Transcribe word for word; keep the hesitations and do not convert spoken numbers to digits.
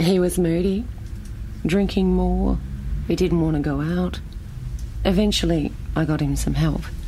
He was moody, drinking more. He didn't want to go out. Eventually, I got him some help.